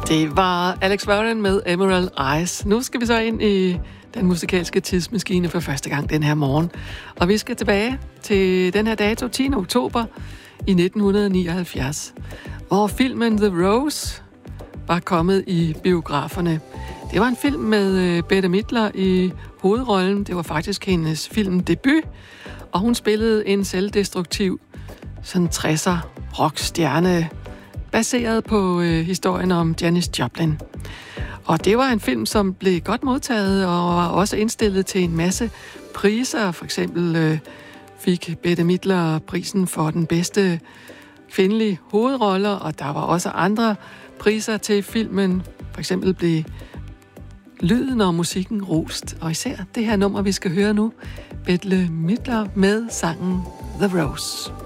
Det var Alex Warren med Emerald Eyes. Nu skal vi så ind i den musikalske tidsmaskine for første gang den her morgen. Og vi skal tilbage til den her dato, 10. oktober i 1979, hvor filmen The Rose var kommet i biograferne. Det var en film med Bette Midler i hovedrollen. Det var faktisk hendes filmdebut, og hun spillede en selvdestruktiv sådan 60'er rockstjerne, baseret på historien om Janis Joplin. Og det var en film, som blev godt modtaget og var også indstillet til en masse priser. For eksempel fik Bette Midler prisen for den bedste kvindelige hovedroller, og der var også andre priser til filmen. For eksempel blev lyden og musikken rost, og især det her nummer, vi skal høre nu, Bette Midler med sangen The Rose.